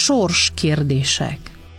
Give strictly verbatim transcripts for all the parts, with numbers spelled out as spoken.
sors kérdések.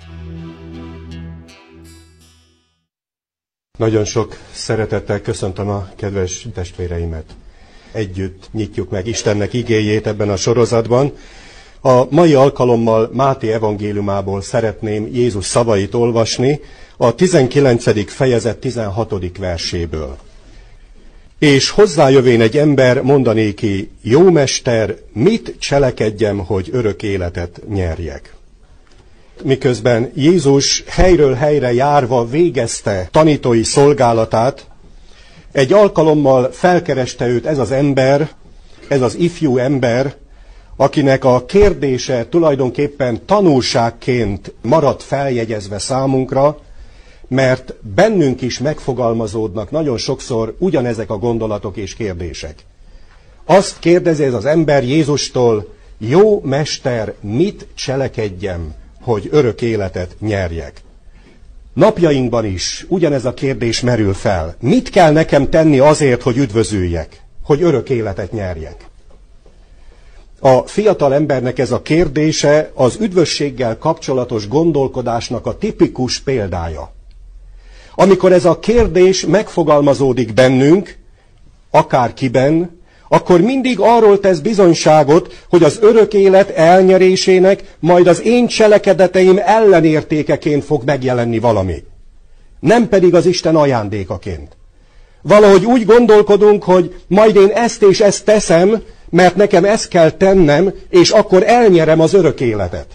Nagyon sok szeretettel köszöntöm a kedves testvéreimet. Együtt nyitjuk meg Istennek igéjét ebben a sorozatban. A mai alkalommal Máté evangéliumából szeretném Jézus szavait olvasni, a tizenkilencedik fejezet tizenhatodik verséből. És hozzájövén egy ember mondanéki: jó mester, mit cselekedjem, hogy örök életet nyerjek? Miközben Jézus helyről helyre járva végezte tanítói szolgálatát, egy alkalommal felkereste őt ez az ember, ez az ifjú ember, akinek a kérdése tulajdonképpen tanulságként maradt feljegyezve számunkra, mert bennünk is megfogalmazódnak nagyon sokszor ugyanezek a gondolatok és kérdések. Azt kérdezi ez az ember Jézustól: jó mester, mit cselekedjem, hogy örök életet nyerjek? Napjainkban is ugyanez a kérdés merül fel. Mit kell nekem tenni azért, hogy üdvözüljek, hogy örök életet nyerjek? A fiatal embernek ez a kérdése az üdvösséggel kapcsolatos gondolkodásnak a tipikus példája. Amikor ez a kérdés megfogalmazódik bennünk, akárkiben, akkor mindig arról tesz bizonyságot, hogy az örök élet elnyerésének majd az én cselekedeteim ellenértékeként fog megjelenni valami. Nem pedig az Isten ajándékaként. Valahogy úgy gondolkodunk, hogy majd én ezt és ezt teszem, mert nekem ezt kell tennem, és akkor elnyerem az örök életet.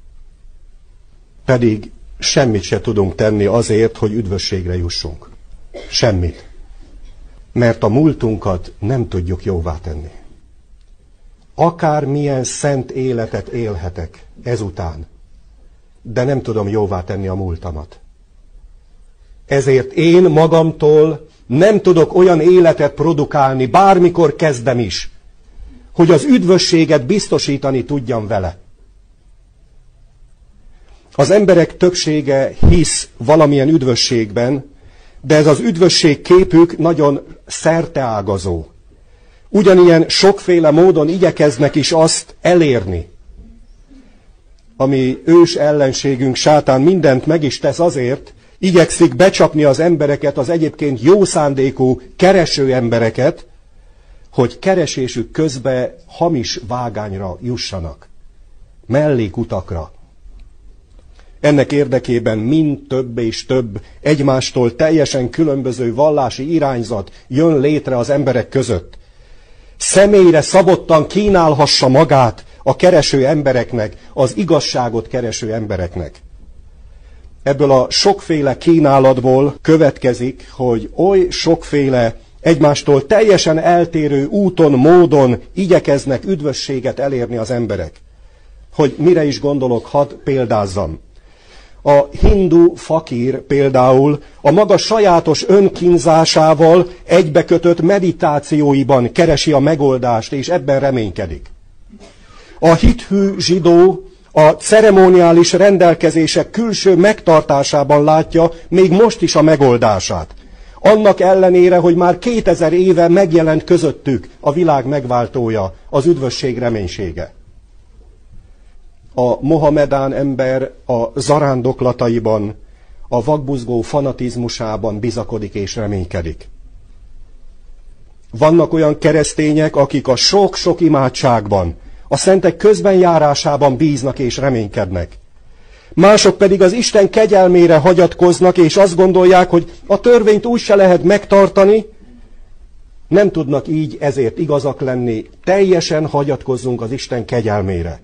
Pedig semmit se tudunk tenni azért, hogy üdvösségre jussunk. Semmit. Mert a múltunkat nem tudjuk jóvá tenni. Akármilyen szent életet élhetek ezután, de nem tudom jóvá tenni a múltamat. Ezért én magamtól nem tudok olyan életet produkálni, bármikor kezdem is, hogy az üdvösséget biztosítani tudjam vele. Az emberek többsége hisz valamilyen üdvösségben, de ez az üdvösség képük nagyon szerteágazó. Ugyanilyen sokféle módon igyekeznek is azt elérni. Ami ős ellenségünk sátán mindent meg is tesz azért, igyekszik becsapni az embereket, az egyébként jó szándékú kereső embereket, hogy keresésük közben hamis vágányra jussanak, mellékutakra. Ennek érdekében mind több és több egymástól teljesen különböző vallási irányzat jön létre az emberek között. Személyre szabottan kínálhassa magát a kereső embereknek, az igazságot kereső embereknek. Ebből a sokféle kínálatból következik, hogy oly sokféle egymástól teljesen eltérő úton, módon igyekeznek üdvösséget elérni az emberek. Hogy mire is gondolok, hadd példázzam. A hindu fakír például a maga sajátos önkínzásával egybekötött meditációiban keresi a megoldást, és ebben reménykedik. A hithű zsidó a ceremoniális rendelkezések külső megtartásában látja még most is a megoldását. Annak ellenére, hogy már kétezer éve megjelent közöttük a világ megváltója, az üdvösség reménysége. A mohamedán ember a zarándoklataiban, a vakbuzgó fanatizmusában bizakodik és reménykedik. Vannak olyan keresztények, akik a sok-sok imádságban, a szentek közbenjárásában bíznak és reménykednek. Mások pedig az Isten kegyelmére hagyatkoznak, és azt gondolják, hogy a törvényt úgy se lehet megtartani, nem tudnak így ezért igazak lenni, teljesen hagyatkozzunk az Isten kegyelmére.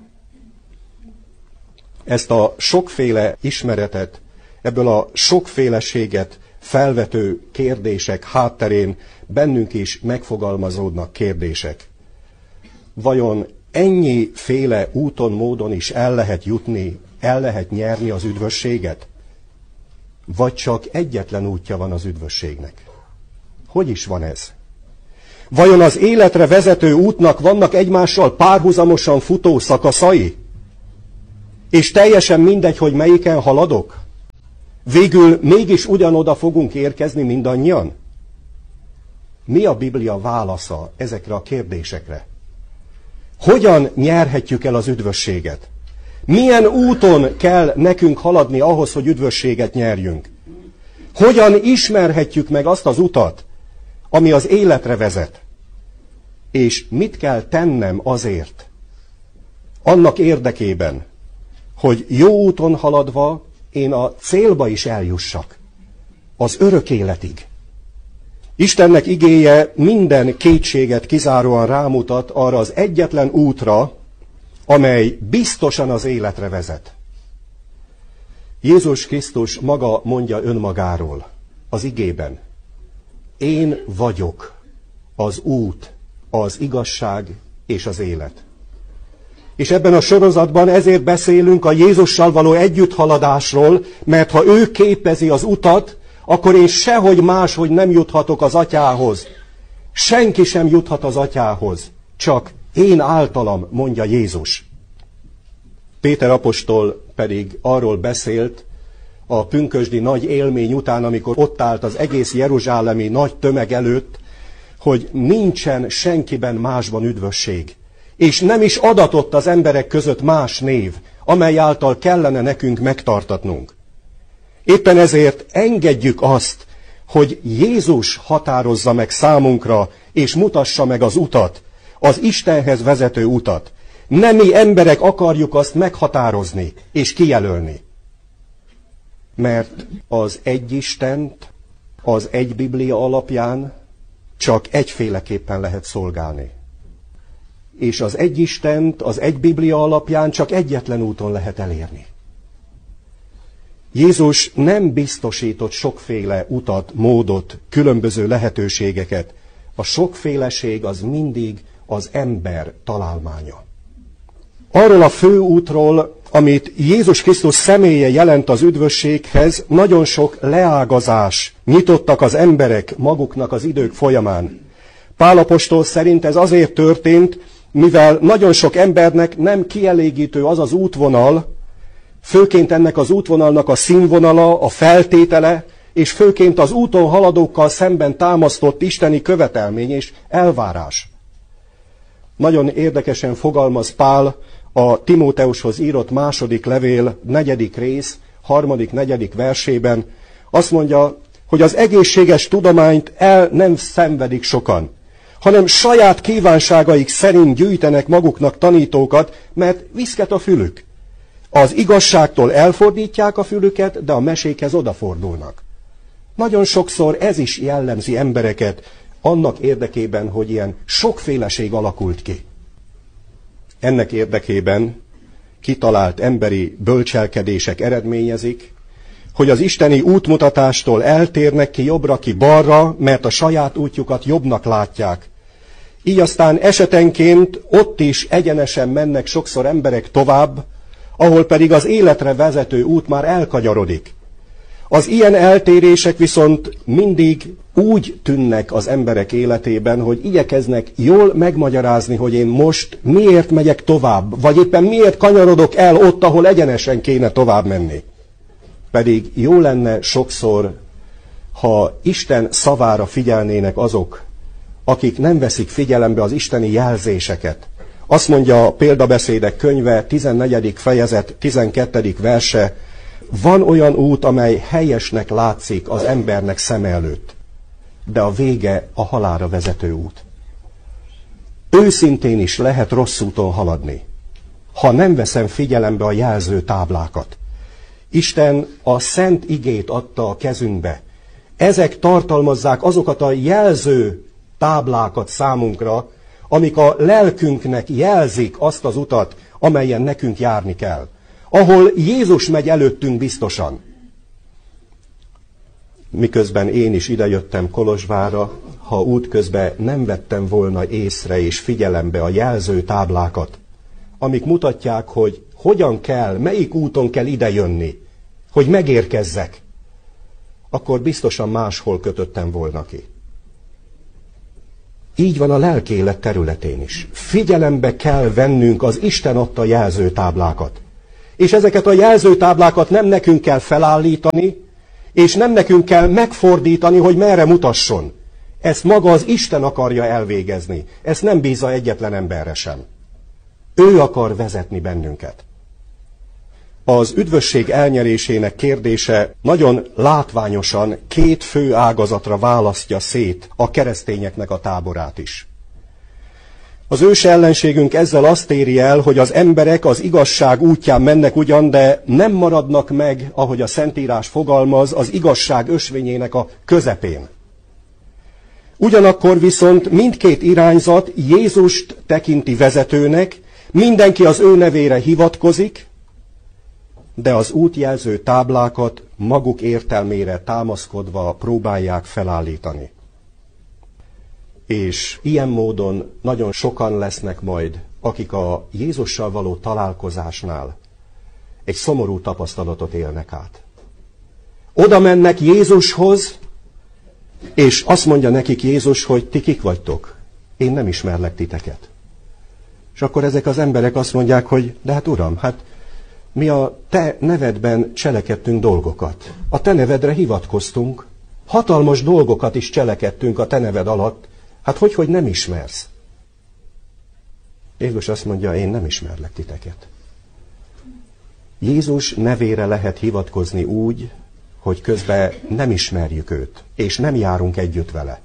Ezt a sokféle ismeretet, ebből a sokféleséget felvető kérdések hátterén bennünk is megfogalmazódnak kérdések. Vajon ennyiféle úton, módon is el lehet jutni, el lehet nyerni az üdvösséget? Vagy csak egyetlen útja van az üdvösségnek? Hogy is van ez? Vajon az életre vezető útnak vannak egymással párhuzamosan futó szakaszai? És teljesen mindegy, hogy melyiken haladok? Végül mégis ugyanoda fogunk érkezni mindannyian? Mi a Biblia válasza ezekre a kérdésekre? Hogyan nyerhetjük el az üdvösséget? Milyen úton kell nekünk haladni ahhoz, hogy üdvösséget nyerjünk? Hogyan ismerhetjük meg azt az utat, ami az életre vezet? És mit kell tennem azért, annak érdekében, hogy jó úton haladva én a célba is eljussak, az örök életig. Istennek igéje minden kétséget kizáróan rámutat arra az egyetlen útra, amely biztosan az életre vezet. Jézus Krisztus maga mondja önmagáról az igében: én vagyok az út, az igazság és az élet. És ebben a sorozatban ezért beszélünk a Jézussal való együtthaladásról, mert ha ő képezi az utat, akkor én sehogy máshogy nem juthatok az Atyához. Senki sem juthat az Atyához, csak én általam, mondja Jézus. Péter apostol pedig arról beszélt a pünkösdi nagy élmény után, amikor ott állt az egész jeruzsálemi nagy tömeg előtt, hogy nincsen senkiben másban üdvösség, és nem is adatott az emberek között más név, amely által kellene nekünk megtartatnunk. Éppen ezért engedjük azt, hogy Jézus határozza meg számunkra, és mutassa meg az utat, az Istenhez vezető utat. Nem mi emberek akarjuk azt meghatározni és kijelölni. Mert az egy Istent, az egy Biblia alapján csak egyféleképpen lehet szolgálni. És az egy Istent, az egy Biblia alapján csak egyetlen úton lehet elérni. Jézus nem biztosított sokféle utat, módot, különböző lehetőségeket. A sokféleség az mindig az ember találmánya. Arról a fő útról, amit Jézus Krisztus személye jelent az üdvösséghez, nagyon sok leágazás nyitottak az emberek maguknak az idők folyamán. Pál apostol szerint ez azért történt, mivel nagyon sok embernek nem kielégítő az az útvonal, főként ennek az útvonalnak a színvonala, a feltétele, és főként az úton haladókkal szemben támasztott isteni követelmény és elvárás. Nagyon érdekesen fogalmaz Pál a Timóteushoz írott második levél, negyedik rész, harmadik, negyedik versében. Azt mondja, hogy az egészséges tudományt el nem szenvedik sokan, hanem saját kívánságaik szerint gyűjtenek maguknak tanítókat, mert viszket a fülük. Az igazságtól elfordítják a fülüket, de a mesékhez odafordulnak. Nagyon sokszor ez is jellemzi embereket annak érdekében, hogy ilyen sokféleség alakult ki. Ennek érdekében kitalált emberi bölcselkedések eredményezik, hogy az isteni útmutatástól eltérnek ki jobbra, ki balra, mert a saját útjukat jobbnak látják. Így aztán esetenként ott is egyenesen mennek sokszor emberek tovább, ahol pedig az életre vezető út már elkanyarodik. Az ilyen eltérések viszont mindig úgy tűnnek az emberek életében, hogy igyekeznek jól megmagyarázni, hogy én most miért megyek tovább, vagy éppen miért kanyarodok el ott, ahol egyenesen kéne tovább menni. Pedig jó lenne sokszor, ha Isten szavára figyelnének azok, akik nem veszik figyelembe az isteni jelzéseket. Azt mondja a Példabeszédek könyve, tizennegyedik fejezet, tizenkettedik verse, van olyan út, amely helyesnek látszik az embernek szeme előtt, de a vége a halálra vezető út. Őszintén is lehet rossz úton haladni, ha nem veszem figyelembe a jelző táblákat. Isten a szent igét adta a kezünkbe. Ezek tartalmazzák azokat a jelző táblákat számunkra, amik a lelkünknek jelzik azt az utat, amelyen nekünk járni kell. Ahol Jézus megy előttünk biztosan. Miközben én is idejöttem Kolozsvárra, ha útközben nem vettem volna észre és figyelembe a jelző táblákat, amik mutatják, hogy hogyan kell, melyik úton kell idejönni, hogy megérkezzek, akkor biztosan máshol kötöttem volna ki. Így van a lelkélet területén is. Figyelembe kell vennünk az Isten adta jelzőtáblákat. És ezeket a jelzőtáblákat nem nekünk kell felállítani, és nem nekünk kell megfordítani, hogy merre mutasson. Ezt maga az Isten akarja elvégezni. Ezt nem bízza egyetlen emberre sem. Ő akar vezetni bennünket. Az üdvösség elnyerésének kérdése nagyon látványosan két fő ágazatra választja szét a keresztényeknek a táborát is. Az ős ellenségünk ezzel azt éri el, hogy az emberek az igazság útján mennek ugyan, de nem maradnak meg, ahogy a Szentírás fogalmaz, az igazság ösvényének a közepén. Ugyanakkor viszont mindkét irányzat Jézust tekinti vezetőnek, mindenki az ő nevére hivatkozik, de az útjelző táblákat maguk értelmére támaszkodva próbálják felállítani. És ilyen módon nagyon sokan lesznek majd, akik a Jézussal való találkozásnál egy szomorú tapasztalatot élnek át. Oda mennek Jézushoz, és azt mondja nekik Jézus, hogy ti kik vagytok? Én nem ismerlek titeket. És akkor ezek az emberek azt mondják, hogy de hát Uram, hát mi a te nevedben cselekedtünk dolgokat. A te nevedre hivatkoztunk, hatalmas dolgokat is cselekedtünk a te neved alatt, hát hogy, hogy nem ismersz? Jézus azt mondja, én nem ismerlek titeket. Jézus nevére lehet hivatkozni úgy, hogy közben nem ismerjük őt, és nem járunk együtt vele.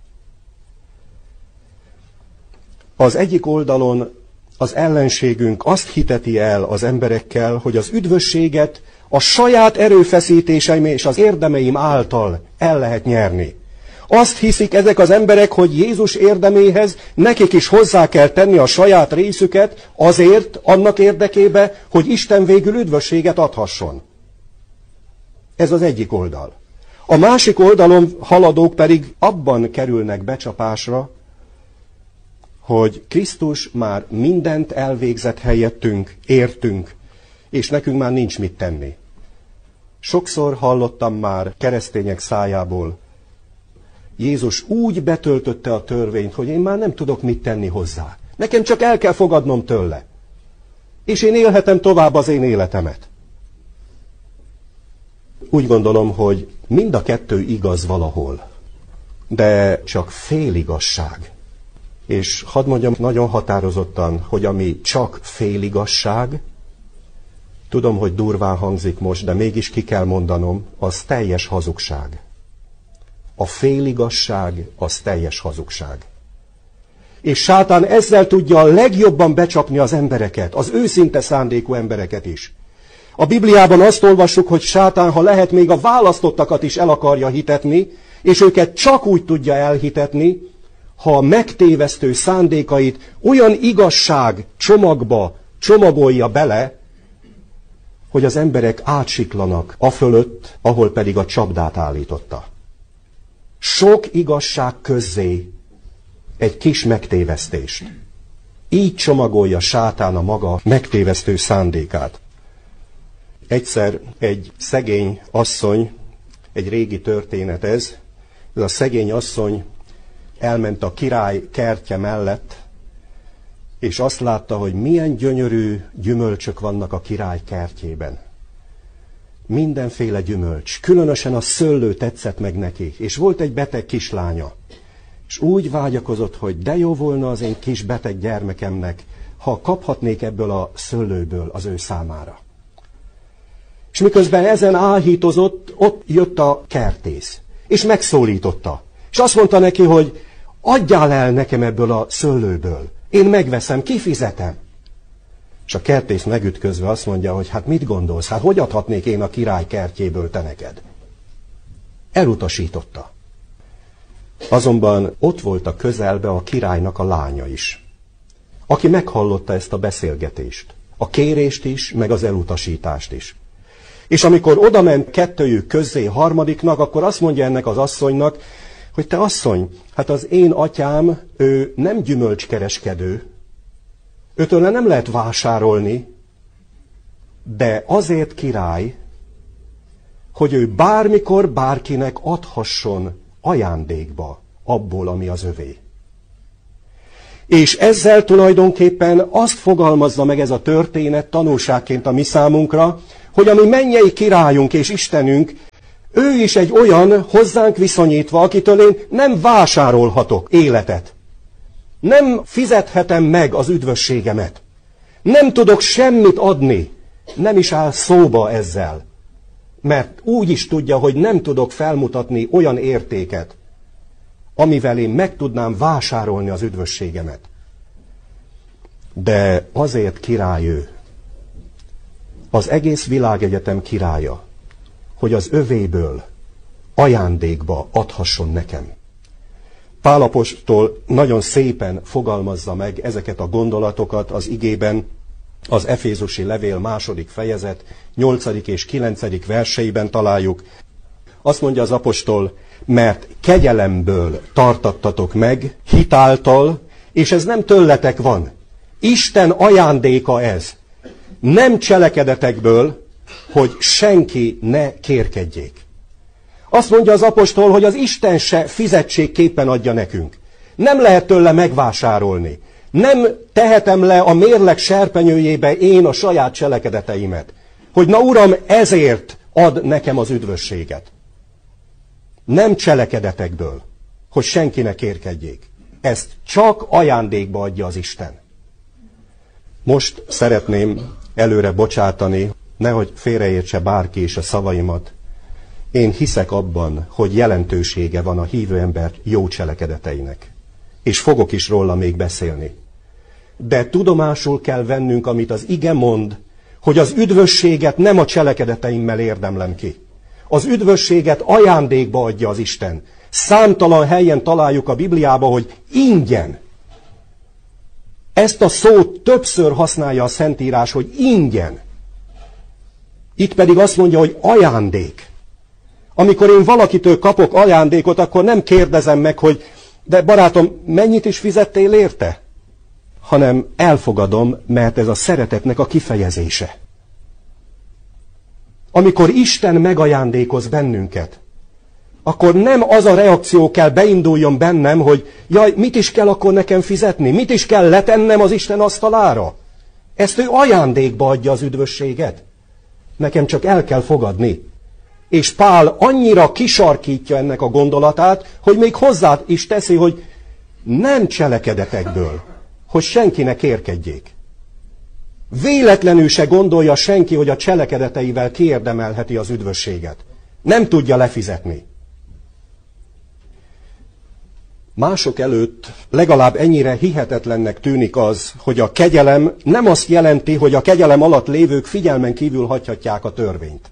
Az egyik oldalon az ellenségünk azt hiteti el az emberekkel, hogy az üdvösséget a saját erőfeszítéseim és az érdemeim által el lehet nyerni. Azt hiszik ezek az emberek, hogy Jézus érdeméhez nekik is hozzá kell tenni a saját részüket azért, annak érdekébe, hogy Isten végül üdvösséget adhasson. Ez az egyik oldal. A másik oldalon haladók pedig abban kerülnek becsapásra, hogy Krisztus már mindent elvégzett helyettünk, értünk, és nekünk már nincs mit tenni. Sokszor hallottam már keresztények szájából, Jézus úgy betöltötte a törvényt, hogy én már nem tudok mit tenni hozzá. Nekem csak el kell fogadnom tőle. És én élhetem tovább az én életemet. Úgy gondolom, hogy mind a kettő igaz valahol, de csak féligazság. És hadd mondjam nagyon határozottan, hogy ami csak féligazság, tudom, hogy durván hangzik most, de mégis ki kell mondanom, az teljes hazugság. A féligazság az teljes hazugság. És sátán ezzel tudja a legjobban becsapni az embereket, az őszinte szándékú embereket is. A Bibliában azt olvassuk, hogy sátán, ha lehet, még a választottakat is el akarja hitetni, és őket csak úgy tudja elhitetni, ha a megtévesztő szándékait olyan igazság csomagba csomagolja bele, hogy az emberek átsiklanak afölött, ahol pedig a csapdát állította. Sok igazság közzé egy kis megtévesztést. Így csomagolja sátán a maga megtévesztő szándékát. Egyszer egy szegény asszony, egy régi történet ez, ez a szegény asszony elment a király kertje mellett, és azt látta, hogy milyen gyönyörű gyümölcsök vannak a király kertjében. Mindenféle gyümölcs, különösen a szőlő tetszett meg neki, és volt egy beteg kislánya. És úgy vágyakozott, hogy de jó volna az én kis beteg gyermekemnek, ha kaphatnék ebből a szőlőből az ő számára. És miközben ezen áhítozott, ott jött a kertész, és megszólította. És azt mondta neki, hogy adjál el nekem ebből a szőlőből, én megveszem, kifizetem. És a kertész megütközve azt mondja, hogy hát mit gondolsz, hát hogy adhatnék én a király kertjéből te neked? Elutasította. Azonban ott volt a közelbe a királynak a lánya is, aki meghallotta ezt a beszélgetést, a kérést is, meg az elutasítást is. És amikor odament kettőjük közzé harmadiknak, akkor azt mondja ennek az asszonynak, hogy te asszony, hát az én atyám, ő nem gyümölcskereskedő, őtőle nem lehet vásárolni, de azért király, hogy ő bármikor bárkinek adhasson ajándékba abból, ami az övé. És ezzel tulajdonképpen azt fogalmazza meg ez a történet tanulságként a mi számunkra, hogy a mi mennyei királyunk és Istenünk, ő is egy olyan hozzánk viszonyítva, akitől én nem vásárolhatok életet. Nem fizethetem meg az üdvösségemet. Nem tudok semmit adni Nem is áll szóba ezzel, mert úgy is tudja, hogy nem tudok felmutatni olyan értéket, amivel én meg tudnám vásárolni az üdvösségemet. De azért király ő, az egész világegyetem királya, hogy az övéből ajándékba adhasson nekem. Pál apostol nagyon szépen fogalmazza meg ezeket a gondolatokat az igében, az Efézusi levél második fejezet, nyolcadik és kilencedik verseiben találjuk. Azt mondja az apostol, mert kegyelemből tartattatok meg, hitáltal, és ez nem tőletek van. Isten ajándéka ez. Nem cselekedetekből, hogy senki ne kérkedjék. Azt mondja az apostol, hogy az Isten se fizetségképpen adja nekünk. Nem lehet tőle megvásárolni. Nem tehetem le a mérleg serpenyőjébe én a saját cselekedeteimet. Hogy na Uram, ezért ad nekem az üdvösséget. Nem cselekedetekből, hogy senki ne kérkedjék. Ezt csak ajándékba adja az Isten. Most szeretném előre bocsátani, nehogy félreértse bárki is a szavaimat. Én hiszek abban, hogy jelentősége van a hívő ember jó cselekedeteinek. És fogok is róla még beszélni. De tudomásul kell vennünk, amit az ige mond, hogy az üdvösséget nem a cselekedeteimmel érdemlem ki. Az üdvösséget ajándékba adja az Isten. Számtalan helyen találjuk a Bibliában, hogy ingyen. Ezt a szót többször használja a Szentírás, hogy ingyen. Itt pedig azt mondja, hogy ajándék. Amikor én valakitől kapok ajándékot, akkor nem kérdezem meg, hogy de barátom, mennyit is fizettél érte? Hanem elfogadom, mert ez a szeretetnek a kifejezése. Amikor Isten megajándékoz bennünket, akkor nem az a reakció kell beinduljon bennem, hogy jaj, mit is kell akkor nekem fizetni? Mit is kell letennem az Isten asztalára? Ezt ő ajándékba adja az üdvösséget. Nekem csak el kell fogadni. És Pál annyira kisarkítja ennek a gondolatát, hogy még hozzá is teszi, hogy nem cselekedetekből, hogy senki ne kérkedjék. Véletlenül se gondolja senki, hogy a cselekedeteivel kiérdemelheti az üdvösséget. Nem tudja lefizetni. Mások előtt legalább ennyire hihetetlennek tűnik az, hogy a kegyelem nem azt jelenti, hogy a kegyelem alatt lévők figyelmen kívül hagyhatják a törvényt.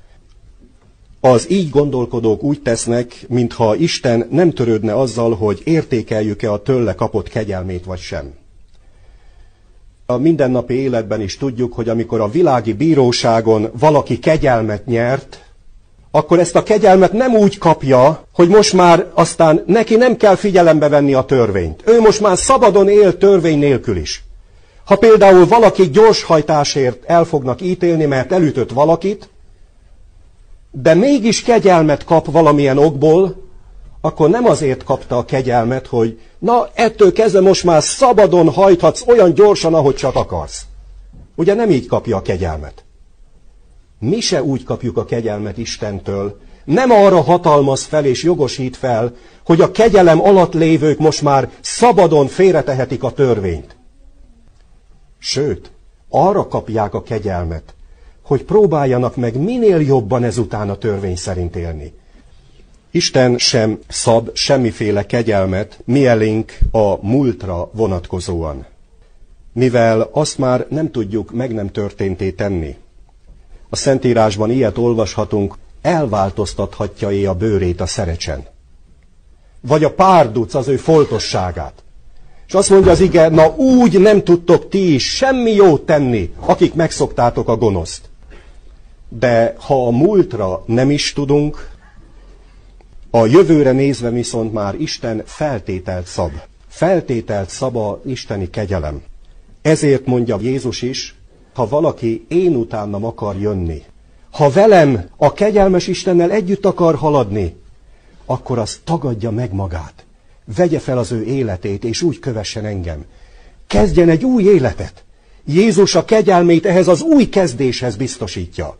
Az így gondolkodók úgy tesznek, mintha Isten nem törődne azzal, hogy értékeljük-e a tőle kapott kegyelmét vagy sem. A mindennapi életben is tudjuk, hogy amikor a világi bíróságon valaki kegyelmet nyert, akkor ezt a kegyelmet nem úgy kapja, hogy most már aztán neki nem kell figyelembe venni a törvényt. Ő most már szabadon él törvény nélkül is. Ha például valaki gyorshajtásért el fognak ítélni, mert elütött valakit, de mégis kegyelmet kap valamilyen okból, akkor nem azért kapta a kegyelmet, hogy na, ettől kezdve most már szabadon hajthatsz olyan gyorsan, ahogy csak akarsz. Ugye nem így kapja a kegyelmet. Mi se úgy kapjuk a kegyelmet Istentől. Nem arra hatalmaz fel és jogosít fel, hogy a kegyelem alatt lévők most már szabadon félretehetik a törvényt. Sőt, arra kapják a kegyelmet, hogy próbáljanak meg minél jobban ezután a törvény szerint élni. Isten sem szab semmiféle kegyelmet mielénk a múltra vonatkozóan, mivel azt már nem tudjuk meg nem történté tenni. A Szentírásban ilyet olvashatunk, elváltoztathatja-é a bőrét a szerecsen. Vagy a párduc az ő foltosságát. És azt mondja az ige, na úgy nem tudtok ti is semmi jót tenni, akik megszoktátok a gonoszt. De ha a múltra nem is tudunk, a jövőre nézve viszont már Isten feltételt szab. Feltételt szab a isteni kegyelem. Ezért mondja Jézus is, ha valaki én utánam akar jönni, ha velem a kegyelmes Istennel együtt akar haladni, akkor az tagadja meg magát. Vegye fel az ő életét, és úgy kövessen engem. Kezdjen egy új életet. Jézus a kegyelmét ehhez az új kezdéshez biztosítja.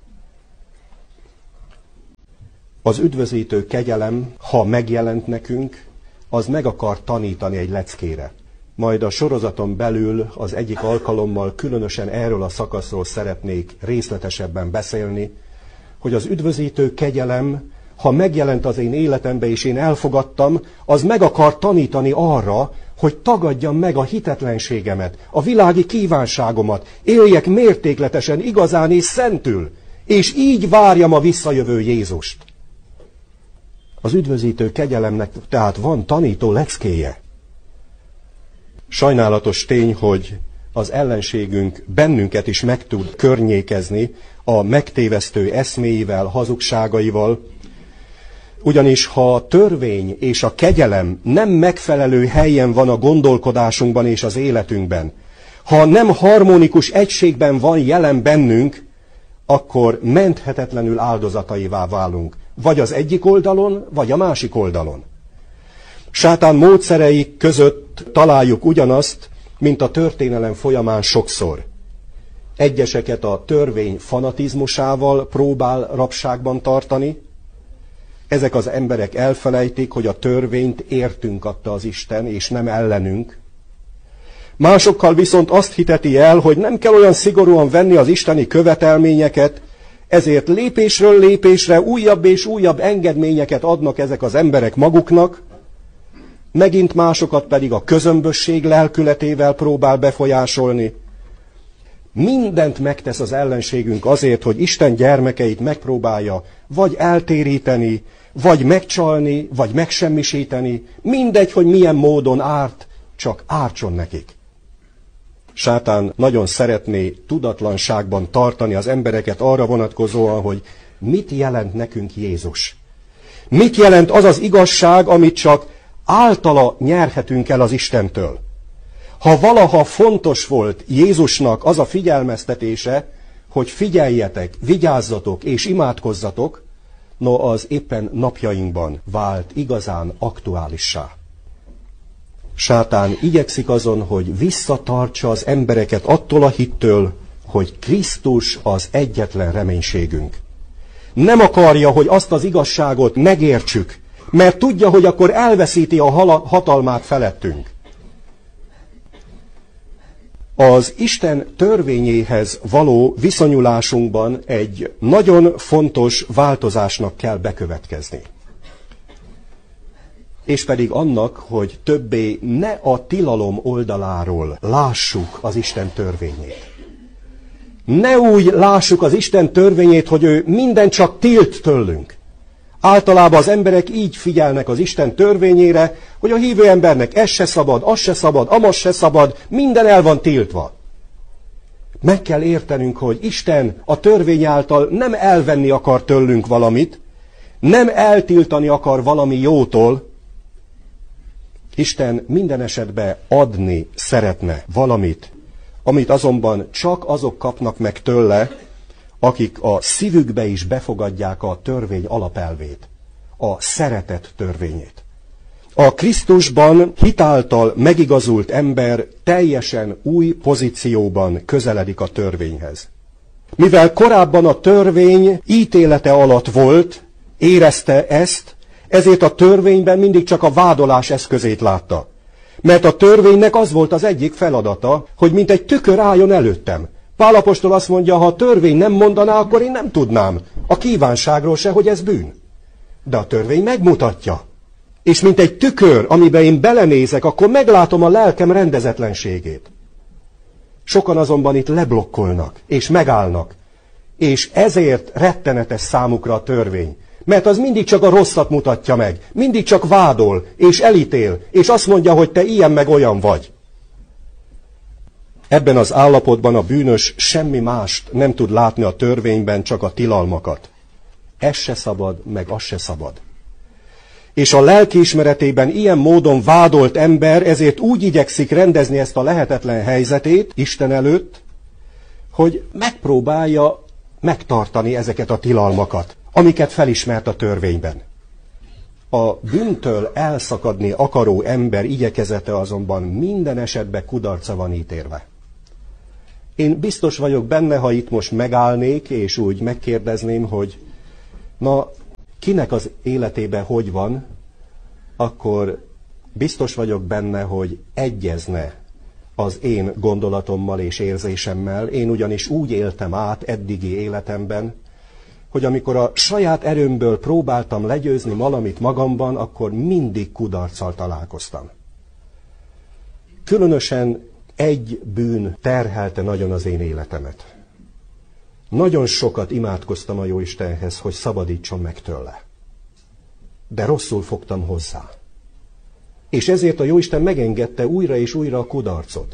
Az üdvözítő kegyelem, ha megjelent nekünk, az meg akar tanítani egy leckére. majd a sorozaton belül az egyik alkalommal különösen erről a szakaszról szeretnék részletesebben beszélni, hogy az üdvözítő kegyelem, ha megjelent az én életembe és én elfogadtam, az meg akar tanítani arra, hogy tagadjam meg a hitetlenségemet, a világi kívánságomat, éljek mértékletesen, igazán és szentül, és így várjam a visszajövő Jézust. Az üdvözítő kegyelemnek tehát van tanító leckéje. Sajnálatos tény, hogy az ellenségünk bennünket is meg tud környékezni a megtévesztő eszméivel, hazugságaival, ugyanis ha a törvény és a kegyelem nem megfelelő helyen van a gondolkodásunkban és az életünkben, ha nem harmonikus egységben van jelen bennünk, akkor menthetetlenül áldozataivá válunk. Vagy az egyik oldalon, vagy a másik oldalon. Sátán módszerei között találjuk ugyanazt, mint a történelem folyamán sokszor. Egyeseket a törvény fanatizmusával próbál rabságban tartani. Ezek az emberek elfelejtik, hogy a törvényt értünk adta az Isten, és nem ellenünk. Másokkal viszont azt hiteti el, hogy nem kell olyan szigorúan venni az isteni követelményeket, ezért lépésről lépésre újabb és újabb engedményeket adnak ezek az emberek maguknak, megint másokat pedig a közömbösség lelkületével próbál befolyásolni. Mindent megtesz az ellenségünk azért, hogy Isten gyermekeit megpróbálja vagy eltéríteni, vagy megcsalni, vagy megsemmisíteni, mindegy, hogy milyen módon árt, csak ártson nekik. Sátán nagyon szeretné tudatlanságban tartani az embereket arra vonatkozóan, hogy mit jelent nekünk Jézus. Mit jelent az az igazság, amit csak általa nyerhetünk el az Istentől. Ha valaha fontos volt Jézusnak az a figyelmeztetése, hogy figyeljetek, vigyázzatok és imádkozzatok, no az éppen napjainkban vált igazán aktuálissá. Sátán igyekszik azon, hogy visszatartsa az embereket attól a hittől, hogy Krisztus az egyetlen reménységünk. Nem akarja, hogy azt az igazságot megértsük, mert tudja, hogy akkor elveszíti a hatalmát felettünk. Az Isten törvényéhez való viszonyulásunkban egy nagyon fontos változásnak kell bekövetkezni. És pedig annak, hogy többé ne a tilalom oldaláról lássuk az Isten törvényét. Ne úgy lássuk az Isten törvényét, hogy ő minden csak tilt tőlünk. Általában az emberek így figyelnek az Isten törvényére, hogy a hívő embernek ez se szabad, az se szabad, amaz se szabad, minden el van tiltva. Meg kell értenünk, hogy Isten a törvény által nem elvenni akar tőlünk valamit, nem eltiltani akar valami jótól. Isten minden esetben adni szeretne valamit, amit azonban csak azok kapnak meg tőle, akik a szívükbe is befogadják a törvény alapelvét, a szeretet törvényét. A Krisztusban hitáltal megigazult ember teljesen új pozícióban közeledik a törvényhez. Mivel korábban a törvény ítélete alatt volt, érezte ezt, ezért a törvényben mindig csak a vádolás eszközét látta. Mert a törvénynek az volt az egyik feladata, hogy mint egy tükör álljon előttem. Pál apostol azt mondja, ha a törvény nem mondaná, akkor én nem tudnám a kívánságról se, hogy ez bűn. De a törvény megmutatja. És mint egy tükör, amiben én belenézek, akkor meglátom a lelkem rendezetlenségét. Sokan azonban itt leblokkolnak, és megállnak. És ezért rettenetes számukra a törvény. Mert az mindig csak a rosszat mutatja meg. Mindig csak vádol, és elítél, és azt mondja, hogy te ilyen meg olyan vagy. Ebben az állapotban a bűnös semmi mást nem tud látni a törvényben, csak a tilalmakat. Ez se szabad, meg az se szabad. És a lelkiismeretében ilyen módon vádolt ember ezért úgy igyekszik rendezni ezt a lehetetlen helyzetét Isten előtt, hogy megpróbálja megtartani ezeket a tilalmakat, amiket felismert a törvényben. A bűntől elszakadni akaró ember igyekezete azonban minden esetben kudarca van ítélve. Én biztos vagyok benne, ha itt most megállnék, és úgy megkérdezném, hogy na, kinek az életében hogy van, akkor biztos vagyok benne, hogy egyezne az én gondolatommal és érzésemmel. Én ugyanis úgy éltem át eddigi életemben, hogy amikor a saját erőmből próbáltam legyőzni valamit magamban, akkor mindig kudarccal találkoztam. Különösen egy bűn terhelte nagyon az én életemet. Nagyon sokat imádkoztam a Jóistenhez, hogy szabadítson meg tőle. De rosszul fogtam hozzá. És ezért a Jóisten megengedte újra és újra a kudarcot.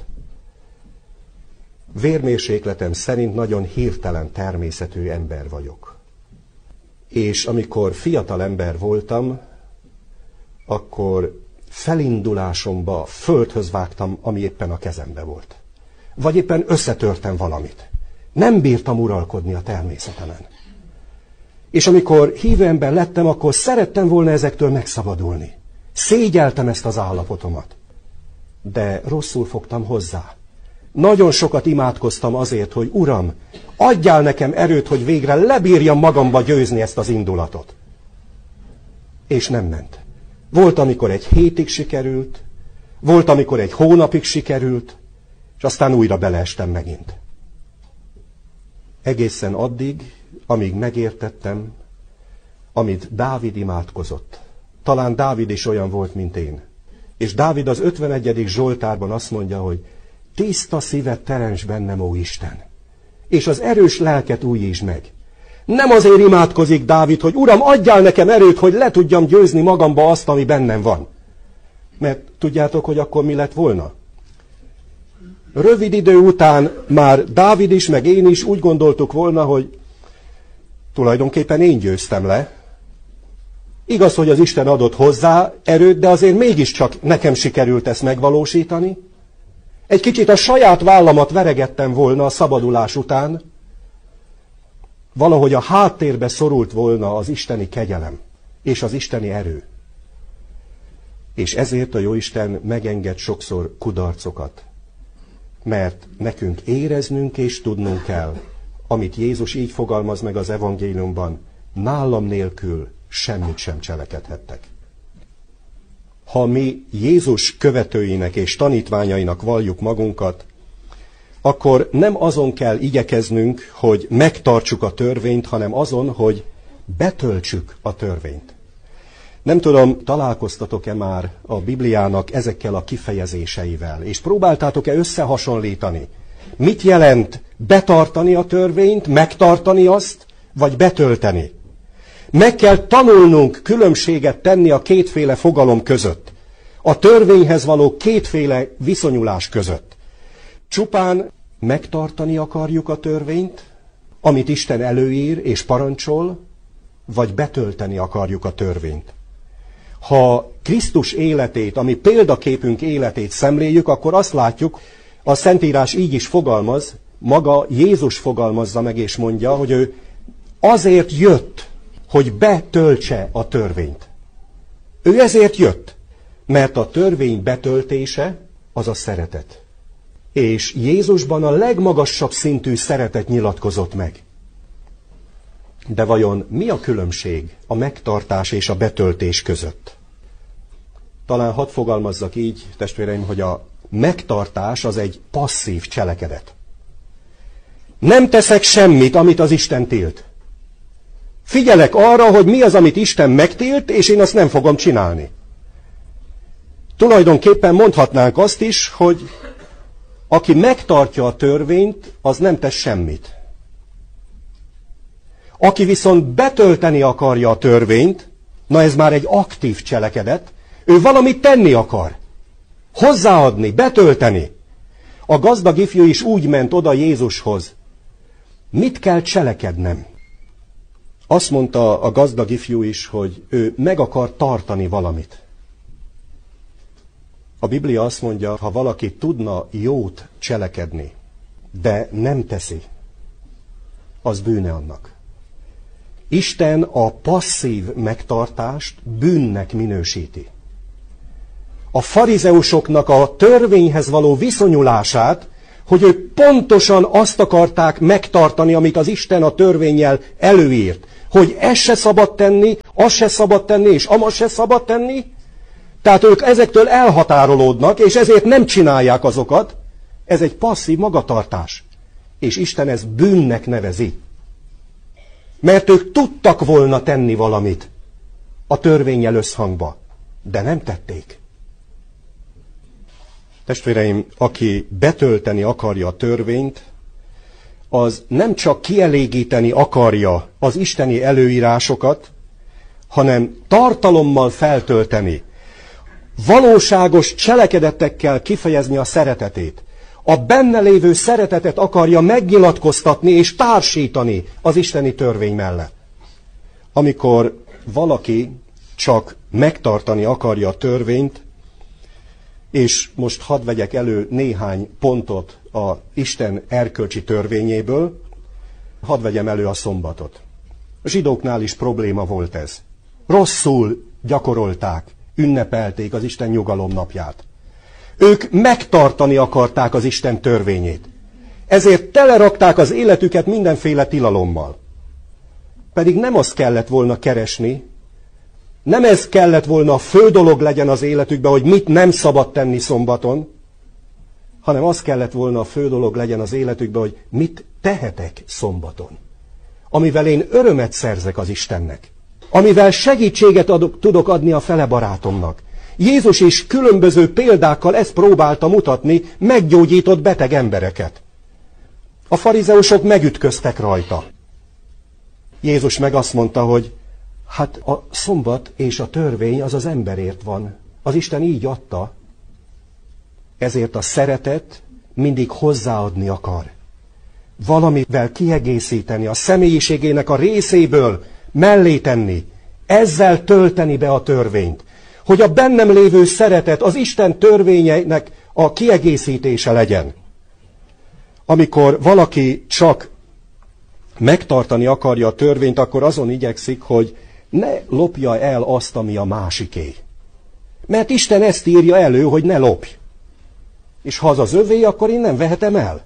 Vérmérsékletem szerint nagyon hirtelen természetű ember vagyok. És amikor fiatal ember voltam, akkor felindulásomba földhöz vágtam, ami éppen a kezembe volt. Vagy éppen összetörtem valamit. Nem bírtam uralkodni a természetemen. És amikor hívő ember lettem, akkor szerettem volna ezektől megszabadulni. Szégyeltem ezt az állapotomat. De rosszul fogtam hozzá. Nagyon sokat imádkoztam azért, hogy Uram, adjál nekem erőt, hogy végre lebírjam magamba győzni ezt az indulatot. És nem ment. Volt, amikor egy hétig sikerült, volt, amikor egy hónapig sikerült, és aztán újra beleestem megint. Egészen addig, amíg megértettem, amit Dávid imádkozott. Talán Dávid is olyan volt, mint én. És Dávid az ötvenegyedik Zsoltárban azt mondja, hogy tiszta szívet teremts bennem, ó Isten, és az erős lelket újítsd meg. Nem azért imádkozik Dávid, hogy Uram, adjál nekem erőt, hogy le tudjam győzni magamba azt, ami bennem van. Mert tudjátok, hogy akkor mi lett volna? Rövid idő után már Dávid is, meg én is úgy gondoltuk volna, hogy tulajdonképpen én győztem le. Igaz, hogy az Isten adott hozzá erőt, de azért mégiscsak nekem sikerült ezt megvalósítani. Egy kicsit a saját vállamat veregettem volna a szabadulás után. Valahogy a háttérbe szorult volna az isteni kegyelem és az isteni erő. És ezért a Jóisten megenged sokszor kudarcokat. Mert nekünk éreznünk és tudnunk kell, amit Jézus így fogalmaz meg az evangéliumban, nálam nélkül semmit sem cselekedhettek. Ha mi Jézus követőinek és tanítványainak valljuk magunkat, akkor nem azon kell igyekeznünk, hogy megtartsuk a törvényt, hanem azon, hogy betöltsük a törvényt. Nem tudom, találkoztatok-e már a Bibliának ezekkel a kifejezéseivel, és próbáltátok-e összehasonlítani? Mit jelent betartani a törvényt, megtartani azt, vagy betölteni? Meg kell tanulnunk különbséget tenni a kétféle fogalom között. A törvényhez való kétféle viszonyulás között. Csupán megtartani akarjuk a törvényt, amit Isten előír és parancsol, vagy betölteni akarjuk a törvényt. Ha Krisztus életét, ami példaképünk életét szemléljük, akkor azt látjuk, a Szentírás így is fogalmaz, maga Jézus fogalmazza meg és mondja, hogy ő azért jött, hogy betöltse a törvényt. Ő ezért jött, mert a törvény betöltése az a szeretet. És Jézusban a legmagasabb szintű szeretet nyilatkozott meg. De vajon mi a különbség a megtartás és a betöltés között? Talán hadd fogalmazzak így, testvéreim, hogy a megtartás az egy passzív cselekedet. Nem teszek semmit, amit az Isten tilt. Figyelek arra, hogy mi az, amit Isten megtilt, és én azt nem fogom csinálni. Tulajdonképpen mondhatnánk azt is, hogy aki megtartja a törvényt, az nem tesz semmit. Aki viszont betölteni akarja a törvényt, na ez már egy aktív cselekedet, ő valamit tenni akar. Hozzáadni, betölteni. A gazdag ifjú is úgy ment oda Jézushoz. Mit kell cselekednem? Azt mondta a gazdag ifjú is, hogy ő meg akar tartani valamit. A Biblia azt mondja, ha valaki tudna jót cselekedni, de nem teszi, az bűne annak. Isten a passzív megtartást bűnnek minősíti. A farizeusoknak a törvényhez való viszonyulását, hogy ők pontosan azt akarták megtartani, amit az Isten a törvénnyel előírt. Hogy ezt se szabad tenni, azt se szabad tenni, és amaz se szabad tenni. Tehát ők ezektől elhatárolódnak, és ezért nem csinálják azokat. Ez egy passzív magatartás. És Isten ezt bűnnek nevezi. Mert ők tudtak volna tenni valamit a törvénnyel összhangba, de nem tették. Testvéreim, aki betölteni akarja a törvényt, az nem csak kielégíteni akarja az isteni előírásokat, hanem tartalommal feltölteni, valóságos cselekedetekkel kifejezni a szeretetét. A benne lévő szeretetet akarja megnyilatkoztatni és társítani az isteni törvény mellett. Amikor valaki csak megtartani akarja a törvényt, és most hadd vegyek elő néhány pontot a Isten erkölcsi törvényéből, hadd vegyem elő a szombatot. A zsidóknál is probléma volt ez. Rosszul gyakorolták, ünnepelték az Isten nyugalom napját. Ők megtartani akarták az Isten törvényét. Ezért telerakták az életüket mindenféle tilalommal. Pedig nem azt kellett volna keresni, nem ez kellett volna a fő dolog legyen az életükben, hogy mit nem szabad tenni szombaton, hanem az kellett volna a fő dolog legyen az életükben, hogy mit tehetek szombaton. Amivel én örömet szerzek az Istennek. Amivel segítséget adok, tudok adni a fele barátomnak. Jézus is különböző példákkal ezt próbálta mutatni, meggyógyított beteg embereket. A farizeusok megütköztek rajta. Jézus meg azt mondta, hogy hát a szombat és a törvény az az emberért van. Az Isten így adta. Ezért a szeretet mindig hozzáadni akar. Valamivel kiegészíteni, a személyiségének a részéből mellé tenni. Ezzel tölteni be a törvényt. Hogy a bennem lévő szeretet az Isten törvényeinek a kiegészítése legyen. Amikor valaki csak megtartani akarja a törvényt, akkor azon igyekszik, hogy ne lopja el azt, ami a másiké. Mert Isten ezt írja elő, hogy ne lopj. És ha az az övé, akkor én nem vehetem el.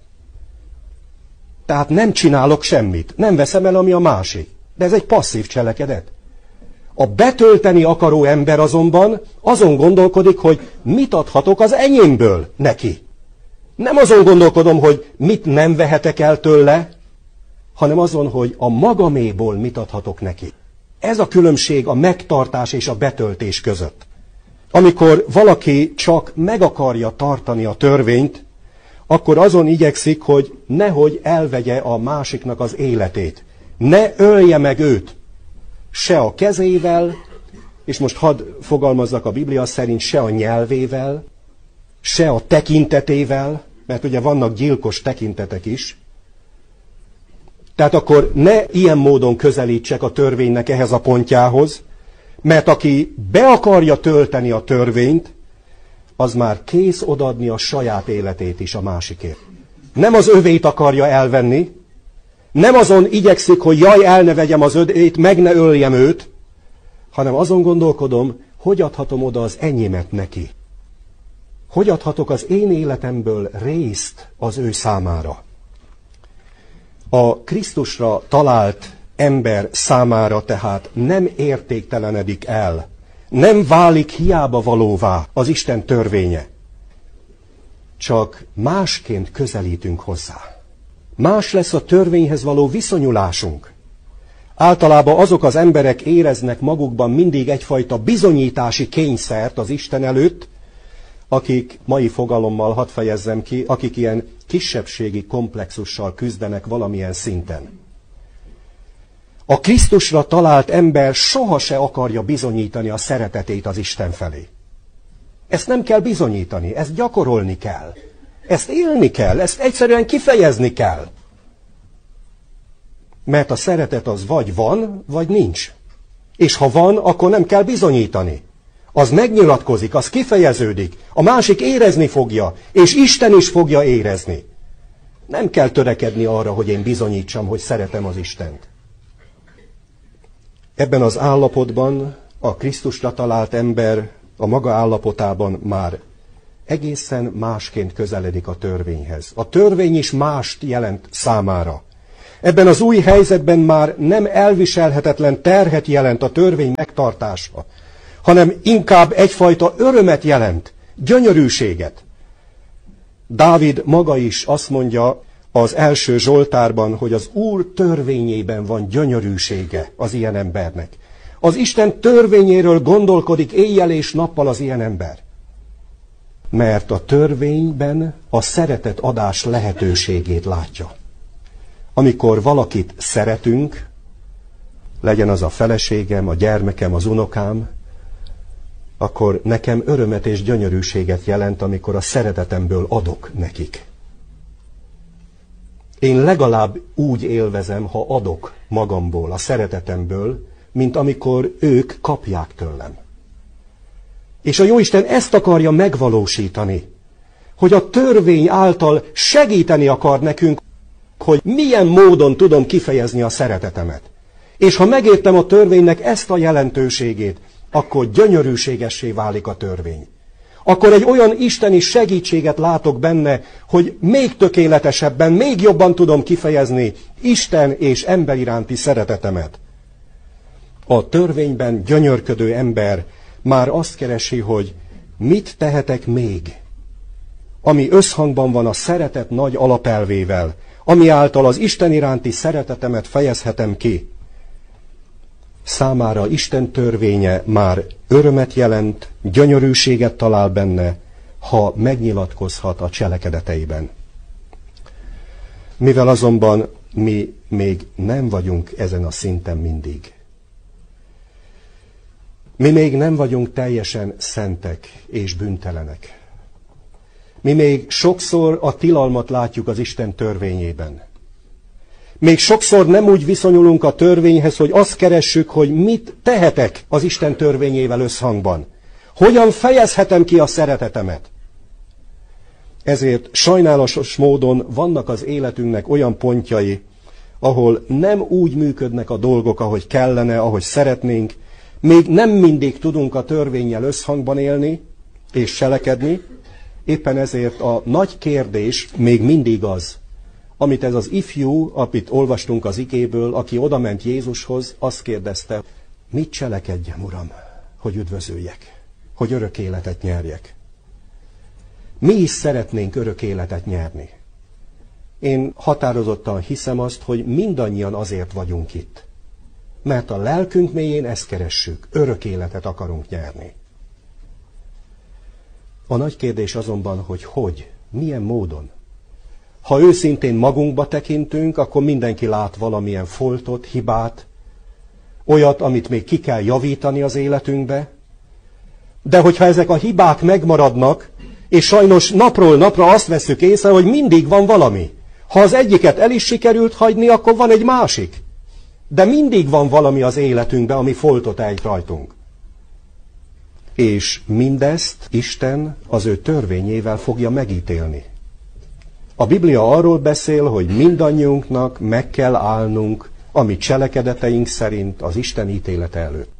Tehát nem csinálok semmit. Nem veszem el, ami a másik. De ez egy passzív cselekedet. A betölteni akaró ember azonban azon gondolkodik, hogy mit adhatok az enyémből neki. Nem azon gondolkodom, hogy mit nem vehetek el tőle, hanem azon, hogy a magaméból mit adhatok neki. Ez a különbség a megtartás és a betöltés között. Amikor valaki csak meg akarja tartani a törvényt, akkor azon igyekszik, hogy nehogy elvegye a másiknak az életét. Ne ölje meg őt. Se a kezével, és most hadd fogalmazzak a Biblia szerint, se a nyelvével, se a tekintetével, mert ugye vannak gyilkos tekintetek is. Tehát akkor ne ilyen módon közelítsek a törvénynek ehhez a pontjához, mert aki be akarja tölteni a törvényt, az már kész odaadni a saját életét is a másikért. Nem az övét akarja elvenni, nem azon igyekszik, hogy jaj, el ne vegyem az övét, meg ne öljem őt, hanem azon gondolkodom, hogy adhatom oda az enyémet neki. Hogy adhatok az én életemből részt az ő számára. A Krisztusra talált ember számára tehát nem értéktelenedik el, nem válik hiába valóvá az Isten törvénye. Csak másként közelítünk hozzá. Más lesz a törvényhez való viszonyulásunk. Általában azok az emberek éreznek magukban mindig egyfajta bizonyítási kényszert az Isten előtt, akik, mai fogalommal hadd fejezzem ki, akik ilyen kisebbségi komplexussal küzdenek valamilyen szinten. A Krisztusra talált ember soha se akarja bizonyítani a szeretetét az Isten felé. Ezt nem kell bizonyítani, ezt gyakorolni kell. Ezt élni kell, ezt egyszerűen kifejezni kell. Mert a szeretet az vagy van, vagy nincs. És ha van, akkor nem kell bizonyítani. Az megnyilatkozik, az kifejeződik, a másik érezni fogja, és Isten is fogja érezni. Nem kell törekedni arra, hogy én bizonyítsam, hogy szeretem az Istent. Ebben az állapotban a Krisztusra talált ember a maga állapotában már egészen másként közeledik a törvényhez. A törvény is mást jelent számára. Ebben az új helyzetben már nem elviselhetetlen terhet jelent a törvény megtartása, hanem inkább egyfajta örömet jelent, gyönyörűséget. Dávid maga is azt mondja az első Zsoltárban, hogy az Úr törvényében van gyönyörűsége az ilyen embernek. Az Isten törvényéről gondolkodik éjjel és nappal az ilyen ember. Mert a törvényben a szeretet adás lehetőségét látja. Amikor valakit szeretünk, legyen az a feleségem, a gyermekem, az unokám, akkor nekem örömet és gyönyörűséget jelent, amikor a szeretetemből adok nekik. Én legalább úgy élvezem, ha adok magamból, a szeretetemből, mint amikor ők kapják tőlem. És a Jóisten ezt akarja megvalósítani, hogy a törvény által segíteni akar nekünk, hogy milyen módon tudom kifejezni a szeretetemet. És ha megértem a törvénynek ezt a jelentőségét, akkor gyönyörűségessé válik a törvény. Akkor egy olyan isteni segítséget látok benne, hogy még tökéletesebben, még jobban tudom kifejezni Isten és ember iránti szeretetemet. A törvényben gyönyörködő ember már azt keresi, hogy mit tehetek még, ami összhangban van a szeretet nagy alapelvével, ami által az Isten iránti szeretetemet fejezhetem ki. Számára Isten törvénye már örömet jelent, gyönyörűséget talál benne, ha megnyilatkozhat a cselekedeteiben. Mivel azonban mi még nem vagyunk ezen a szinten mindig. Mi még nem vagyunk teljesen szentek és bűntelenek. Mi még sokszor a tilalmat látjuk az Isten törvényében. Még sokszor nem úgy viszonyulunk a törvényhez, hogy azt keressük, hogy mit tehetek az Isten törvényével összhangban. Hogyan fejezhetem ki a szeretetemet? Ezért sajnálatos módon vannak az életünknek olyan pontjai, ahol nem úgy működnek a dolgok, ahogy kellene, ahogy szeretnénk, még nem mindig tudunk a törvénnyel összhangban élni és cselekedni, éppen ezért a nagy kérdés még mindig az, amit ez az ifjú, amit olvastunk az igéből, aki odament Jézushoz, azt kérdezte, mit cselekedjem, Uram, hogy üdvözöljek, hogy örök életet nyerjek. Mi is szeretnénk örök életet nyerni. Én határozottan hiszem azt, hogy mindannyian azért vagyunk itt. Mert a lelkünk mélyén ezt keressük, örök életet akarunk nyerni. A nagy kérdés azonban, hogy hogy, milyen módon. Ha őszintén magunkba tekintünk, akkor mindenki lát valamilyen foltot, hibát, olyat, amit még ki kell javítani az életünkbe. De hogyha ezek a hibák megmaradnak, és sajnos napról napra azt vesszük észre, hogy mindig van valami. Ha az egyiket el is sikerült hagyni, akkor van egy másik. De mindig van valami az életünkben, ami foltot ejt rajtunk. És mindezt Isten az ő törvényével fogja megítélni. A Biblia arról beszél, hogy mindannyiunknak meg kell állnunk a mi cselekedeteink szerint az Isten ítélete előtt.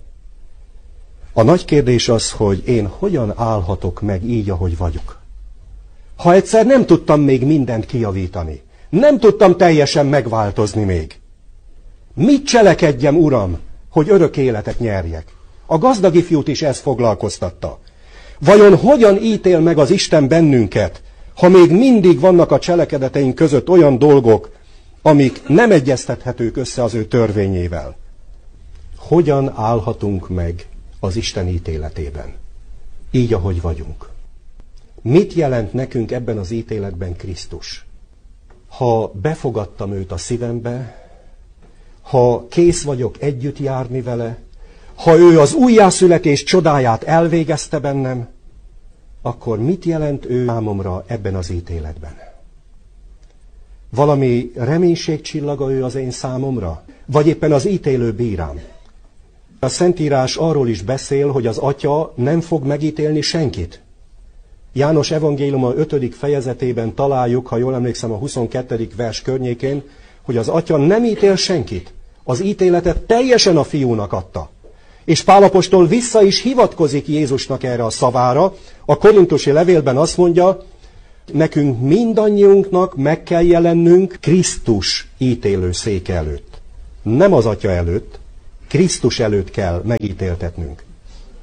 A nagy kérdés az, hogy én hogyan állhatok meg így, ahogy vagyok. Ha egyszer nem tudtam még mindent kijavítani, nem tudtam teljesen megváltozni még. Mit cselekedjem, Uram, hogy örök életet nyerjek? A gazdag ifjút is ez foglalkoztatta. Vajon hogyan ítél meg az Isten bennünket, ha még mindig vannak a cselekedeteink között olyan dolgok, amik nem egyeztethetők össze az ő törvényével? Hogyan állhatunk meg az Isten ítéletében? Így, ahogy vagyunk. Mit jelent nekünk ebben az ítéletben Krisztus? Ha befogadtam őt a szívembe, ha kész vagyok együtt járni vele, ha ő az újjászületés csodáját elvégezte bennem, akkor mit jelent ő számomra ebben az ítéletben? Valami reménységcsillaga ő az én számomra? Vagy éppen az ítélő bírám? A Szentírás arról is beszél, hogy az Atya nem fog megítélni senkit. János evangéliuma ötödik fejezetében találjuk, ha jól emlékszem, a huszonkettedik vers környékén, hogy az Atya nem ítél senkit. Az ítéletet teljesen a Fiúnak adta. És Pál apostol vissza is hivatkozik Jézusnak erre a szavára. A korintusi levélben azt mondja, nekünk mindannyiunknak meg kell jelennünk Krisztus ítélő széke előtt. Nem az Atya előtt, Krisztus előtt kell megítéltetnünk.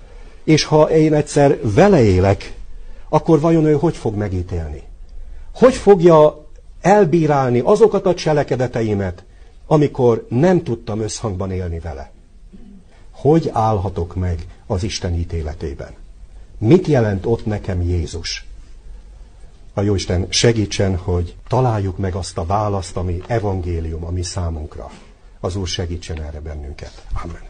És ha én egyszer vele élek, akkor vajon ő hogy fog megítélni? Hogy fogja elbírálni azokat a cselekedeteimet, amikor nem tudtam összhangban élni vele? Hogy állhatok meg az Isten ítéletében? Mit jelent ott nekem Jézus? A Jóisten segítsen, hogy találjuk meg azt a választ, ami evangélium, ami számunkra. Az Úr segítsen erre bennünket. Amen.